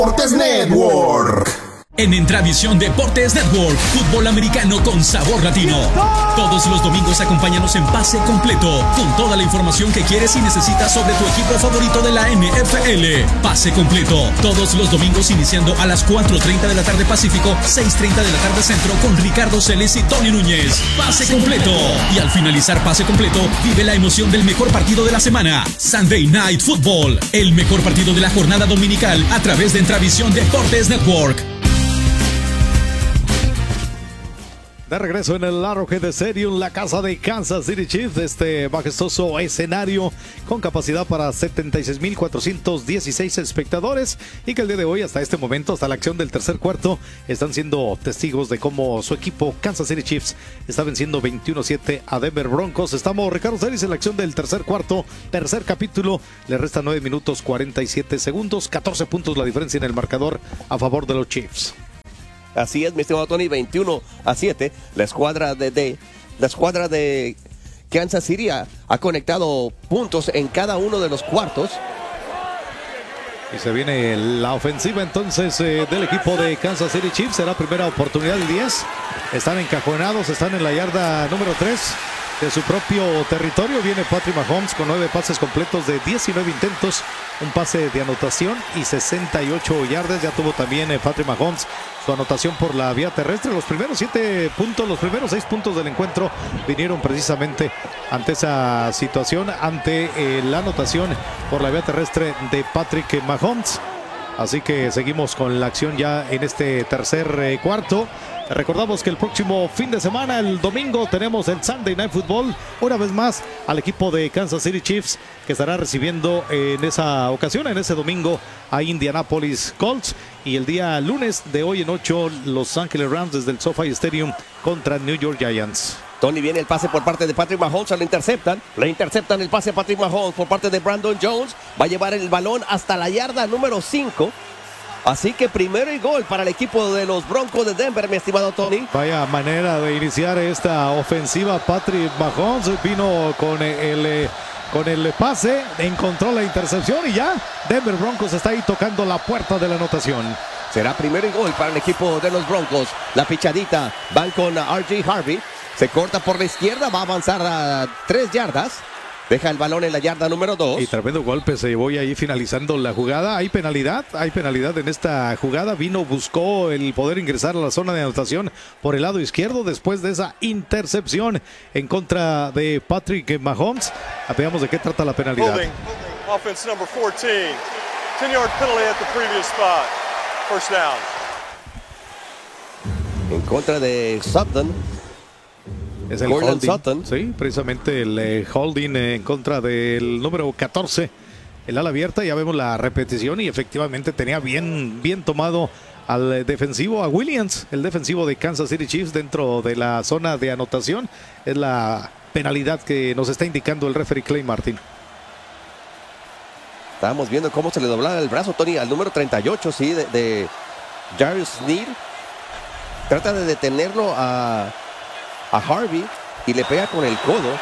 Deportes Network. En Entravisión Deportes Network, fútbol americano con sabor latino. Todos los domingos acompáñanos en Pase Completo, con toda la información que quieres y necesitas sobre tu equipo favorito de la NFL. Pase Completo, todos los domingos iniciando a las 4:30 de la tarde Pacífico, 6:30 de la tarde Centro, con Ricardo Celes y Tony Núñez. Pase Completo. Y al finalizar Pase Completo, vive la emoción del mejor partido de la semana. Sunday Night Football, el mejor partido de la jornada dominical a través de Entravisión Deportes Network. De regreso en el Arrowhead Stadium, la casa de Kansas City Chiefs, este majestuoso escenario con capacidad para 76,416 espectadores, y que el día de hoy, hasta este momento, hasta la acción del tercer cuarto, están siendo testigos de cómo su equipo Kansas City Chiefs está venciendo 21-7 a Denver Broncos. Estamos Ricardo Celis en la acción del tercer cuarto, tercer capítulo, le restan 9 minutos 47 segundos, 14 puntos la diferencia en el marcador a favor de los Chiefs. Así es, mi estimado Tony, 21-7. La escuadra de Kansas City ha conectado puntos en cada uno de los cuartos. Y se viene la ofensiva entonces del equipo de Kansas City Chiefs. Será primera oportunidad del 10. Están encajonados, están en la yarda número 3 de su propio territorio. Viene Patrick Mahomes con 9 pases completos de 19 intentos, un pase de anotación y 68 yardas. Ya tuvo también Patrick Mahomes su anotación por la vía terrestre. Los primeros 7 puntos, los primeros 6 puntos del encuentro vinieron precisamente ante esa situación, ante la anotación por la vía terrestre de Patrick Mahomes. Así que seguimos con la acción ya en este tercer cuarto. Recordamos que el próximo fin de semana, el domingo, tenemos el Sunday Night Football. Una vez más al equipo de Kansas City Chiefs, que estará recibiendo en esa ocasión, en ese domingo, a Indianapolis Colts. Y el día lunes de hoy en 8, Los Ángeles Rams desde el SoFi Stadium contra New York Giants. Tony, viene el pase por parte de Patrick Mahomes, le interceptan el pase a Patrick Mahomes por parte de Brandon Jones. Va a llevar el balón hasta la yarda número 5. Así que primero y gol para el equipo de los Broncos de Denver, mi estimado Tony. Vaya manera de iniciar esta ofensiva. Patrick Mahomes vino con el pase, encontró la intercepción y ya Denver Broncos está ahí tocando la puerta de la anotación. Será primero y gol para el equipo de los Broncos. La pichadita, van con R.J. Harvey. Se corta por la izquierda, va a avanzar a 3 yardas. Deja el balón en la yarda número 2. Y tremendo golpe se llevó ahí finalizando la jugada. Hay penalidad en esta jugada. Buscó el poder ingresar a la zona de anotación por el lado izquierdo después de esa intercepción en contra de Patrick Mahomes. Veamos de qué trata la penalidad. Holding. Offense number 14. 10-yard penalty at the previous spot. First down. En contra de Sutton. Es el holding. Sutton. Sí, precisamente el holding en contra del número 14. El ala abierta, ya vemos la repetición y efectivamente tenía bien tomado al defensivo, a Williams, el defensivo de Kansas City Chiefs dentro de la zona de anotación. Es la penalidad que nos está indicando el referee Clay Martin. Estábamos viendo cómo se le doblaba el brazo, Tony, al número 38, sí, de Jarvis Sneed. Trata de detenerlo a Harvey y le pega con el codo.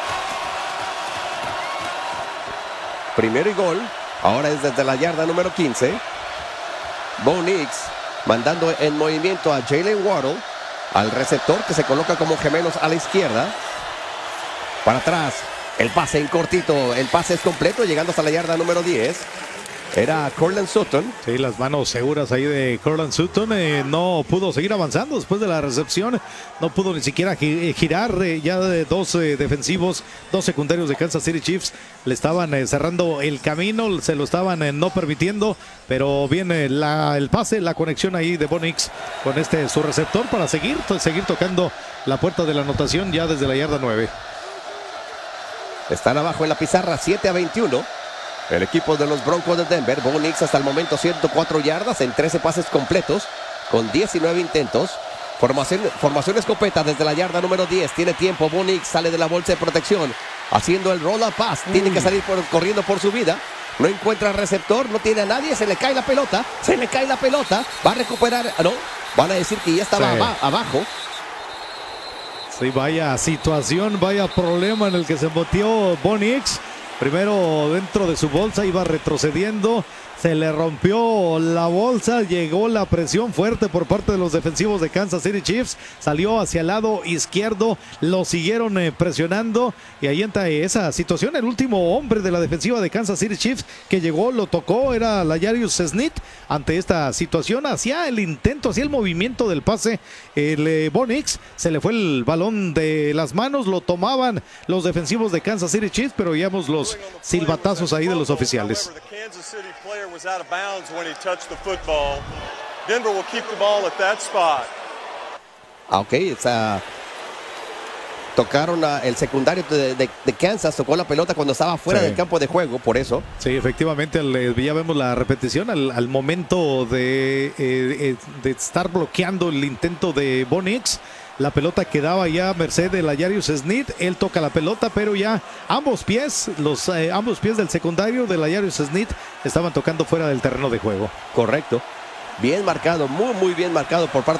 Primero y gol. Ahora es desde la yarda número 15. Bo Nix mandando en movimiento a Jalen Waddle, al receptor que se coloca como gemelos a la izquierda. Para atrás, el pase en cortito, el pase es completo, llegando hasta la yarda número 10. Era Courtland Sutton. Sí, las manos seguras ahí de Courtland Sutton. No pudo seguir avanzando después de la recepción. No pudo ni siquiera girar. Ya de 2 defensivos, 2 secundarios de Kansas City Chiefs le estaban cerrando el camino. Se lo estaban no permitiendo. Pero viene el pase, la conexión ahí de Bo Nix con su receptor para seguir tocando la puerta de la anotación ya desde la yarda 9. Están abajo en la pizarra, 7-21. El equipo de los Broncos de Denver. Bo Nix hasta el momento 104 yardas en 13 pases completos con 19 intentos. Formación escopeta desde la yarda número 10. Tiene tiempo. Bo Nix sale de la bolsa de protección haciendo el roll-up pass. Tiene que salir corriendo por su vida. No encuentra receptor, no tiene a nadie. Se le cae la pelota. Va a recuperar. No, van a decir que ya estaba abajo. Sí, vaya situación, vaya problema en el que se metió Bo Nix. Primero dentro de su bolsa, iba retrocediendo, Se le rompió la bolsa, llegó la presión fuerte por parte de los defensivos de Kansas City Chiefs, salió hacia el lado izquierdo, lo siguieron presionando y ahí entra esa situación. El último hombre de la defensiva de Kansas City Chiefs que llegó, lo tocó, era L'Jarius Sneed. Ante esta situación, hacía el intento, hacía el movimiento del pase, el Bo Nix, se le fue el balón de las manos, lo tomaban los defensivos de Kansas City Chiefs, pero veíamos los silbatazos ahí de los oficiales. Was out of bounds when he touched the football. Denver will keep the ball at that spot. Ok, tocaron el secundario de Kansas, tocó la pelota cuando estaba fuera del campo de juego, por eso. Sí, efectivamente, ya vemos la repetición al momento de estar bloqueando el intento de Bo Nix. La pelota quedaba ya a merced de L'Jarius Sneed. Él toca la pelota, pero ya ambos pies del secundario de L'Jarius Sneed estaban tocando fuera del terreno de juego. Correcto. Bien marcado, muy bien marcado por parte